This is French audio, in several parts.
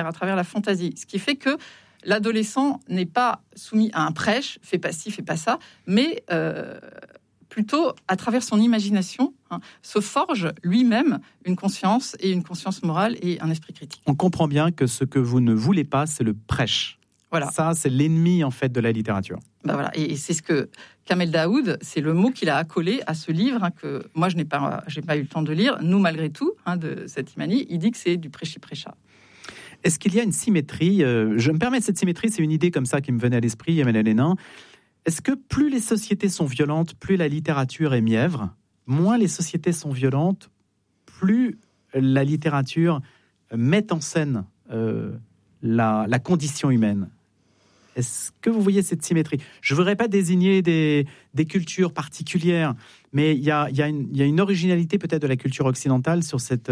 à travers la fantaisie. Ce qui fait que l'adolescent n'est pas soumis à un prêche, fais pas ci, fais pas ça, mais plutôt à travers son imagination, se forge lui-même une conscience morale et un esprit critique. On comprend bien que ce que vous ne voulez pas, c'est le prêche. Voilà. Ça, c'est l'ennemi en fait de la littérature. Voilà. Et c'est ce que Kamel Daoud, c'est le mot qu'il a accolé à ce livre que moi je n'ai pas eu le temps de lire. Nous, malgré tout, de cette Imani, il dit que c'est du prêchi-prêcha. Est-ce qu'il y a une symétrie ? Je me permets cette symétrie, c'est une idée comme ça qui me venait à l'esprit, Emmanuel Hénin. Est-ce que plus les sociétés sont violentes, plus la littérature est mièvre ? Moins les sociétés sont violentes, plus la littérature met en scène la condition humaine. Est-ce que vous voyez cette symétrie ? Je ne voudrais pas désigner des cultures particulières, mais il y a une originalité peut-être de la culture occidentale sur cette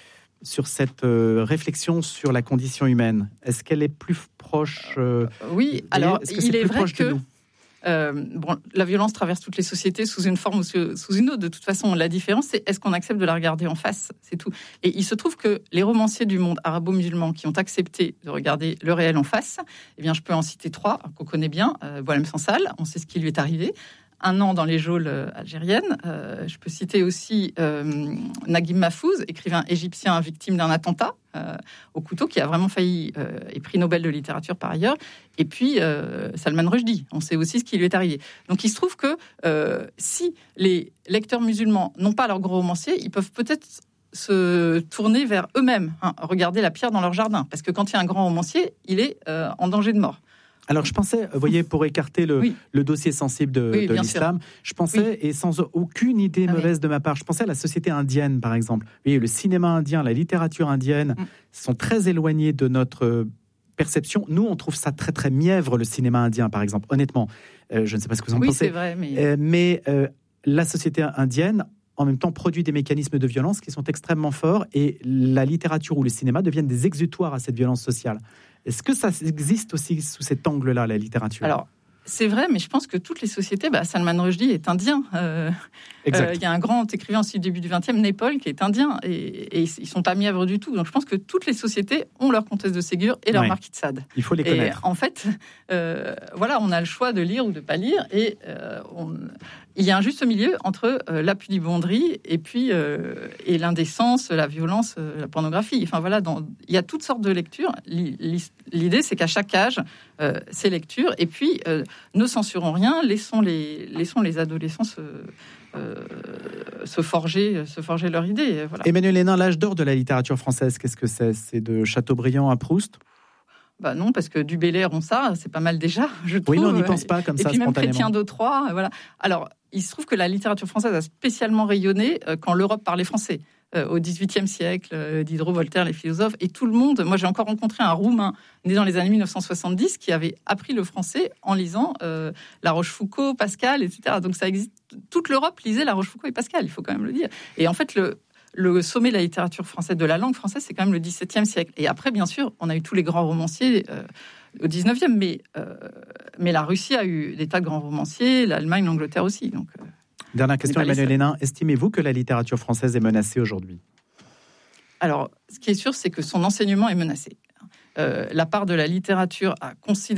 réflexion sur la condition humaine. Est-ce qu'elle est plus proche Oui, alors il est vrai que la violence traverse toutes les sociétés sous une forme ou sous une autre. De toute façon, la différence, c'est est-ce qu'on accepte de la regarder en face ? C'est tout. Et il se trouve que les romanciers du monde arabo-musulman qui ont accepté de regarder le réel en face, eh bien, je peux en citer 3 qu'on connaît bien. Boualem Sansal, on sait ce qui lui est arrivé. 1 an dans les geôles algériennes. Je peux citer aussi Naguib Mahfouz, écrivain égyptien victime d'un attentat au couteau, qui a vraiment failli et prix Nobel de littérature par ailleurs. Et puis Salman Rushdie, on sait aussi ce qui lui est arrivé. Donc il se trouve que si les lecteurs musulmans n'ont pas leur gros romancier, ils peuvent peut-être se tourner vers eux-mêmes, regarder la pierre dans leur jardin. Parce que quand il y a un grand romancier, il est en danger de mort. Alors, je pensais, vous voyez, pour écarter le dossier sensible de l'islam, je pensais, et sans aucune idée mauvaise de ma part, je pensais à la société indienne, par exemple. Vous voyez, le cinéma indien, la littérature indienne sont très éloignés de notre perception. Nous, on trouve ça très, très mièvre, le cinéma indien, par exemple. Honnêtement, je ne sais pas ce que vous en pensez. Oui, c'est vrai. Mais la société indienne, en même temps, produit des mécanismes de violence qui sont extrêmement forts, et la littérature ou le cinéma deviennent des exutoires à cette violence sociale. Est-ce que ça existe aussi sous cet angle-là, la littérature ? Alors, c'est vrai, mais je pense que toutes les sociétés... Salman Rushdie est indien. Il y a un grand écrivain aussi du début du XXe, Naipaul, qui est indien. Et ils ne sont pas mièvres du tout. Donc, je pense que toutes les sociétés ont leur comtesse de Ségur et leur marquis de Sade. Il faut les connaître. Et en fait, on a le choix de lire ou de ne pas lire. Et il y a un juste milieu entre la pudibonderie et puis et l'indécence, la violence, la pornographie. Enfin voilà, il y a toutes sortes de lectures. L'idée, c'est qu'à chaque âge, ces lectures. Et puis, ne censurons rien, laissons les adolescents se forger leur idée. Voilà. Emmanuel Hénin, l'âge d'or de la littérature française, qu'est-ce que c'est ? C'est de Chateaubriand à Proust ? Non, parce que du Belair, c'est pas mal déjà, je trouve. Oui, mais on n'y pense pas comme ça, spontanément. Et puis même Chrétien de Troyes, voilà. Alors, il se trouve que la littérature française a spécialement rayonné quand l'Europe parlait français. Au XVIIIe siècle, Diderot, Voltaire, les philosophes, et tout le monde. Moi, j'ai encore rencontré un Roumain né dans les années 1970 qui avait appris le français en lisant La Rochefoucauld, Pascal, etc. Donc ça existe. Toute l'Europe lisait La Rochefoucauld et Pascal, il faut quand même le dire. Et en fait, le sommet de la littérature française, de la langue française, c'est quand même le XVIIe siècle. Et après, bien sûr, on a eu tous les grands romanciers au XIXe, mais la Russie a eu des tas de grands romanciers, l'Allemagne, l'Angleterre aussi. Donc, dernière question, Emmanuel Hénin. Estimez-vous que la littérature française est menacée aujourd'hui ? Alors, ce qui est sûr, c'est que son enseignement est menacé. La part de la littérature a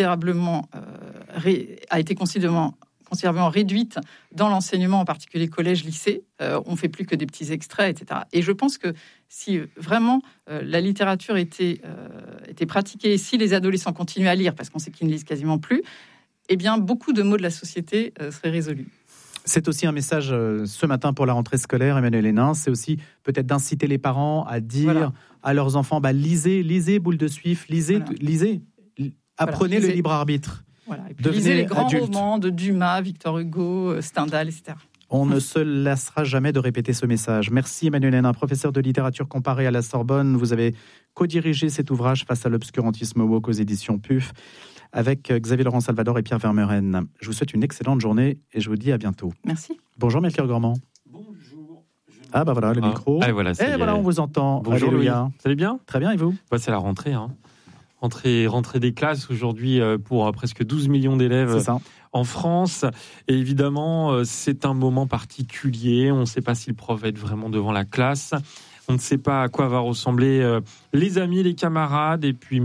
été considérablement réduite dans l'enseignement, en particulier collège-lycée. On ne fait plus que des petits extraits, etc. Et je pense que si vraiment la littérature était pratiquée, si les adolescents continuaient à lire, parce qu'on sait qu'ils ne lisent quasiment plus, eh bien, beaucoup de maux de la société seraient résolus. C'est aussi un message ce matin pour la rentrée scolaire, Emmanuel Hénin. C'est aussi peut-être d'inciter les parents à dire à leurs enfants, lisez Boule de Suif, lisez. Apprenez le libre arbitre. Voilà. Et puis lisez les grands romans de Dumas, Victor Hugo, Stendhal, etc. On ne se lassera jamais de répéter ce message. Merci Emmanuel Hénin, professeur de littérature comparée à la Sorbonne. Vous avez co-dirigé cet ouvrage Face à l'obscurantisme woke aux éditions PUF avec Xavier Laurent Salvador et Pierre Vermeuren. Je vous souhaite une excellente journée et je vous dis à bientôt. Merci. Bonjour Melchior Gormand. Bonjour. Voilà le micro. Voilà, on vous entend. Bonjour Louis. Ça allez bien ? Très bien, et vous ? C'est la rentrée. Rentrée des classes aujourd'hui pour presque 12 millions d'élèves en France. Et évidemment, c'est un moment particulier. On ne sait pas si le prof va être vraiment devant la classe. On ne sait pas à quoi va ressembler les amis, les camarades. Et puis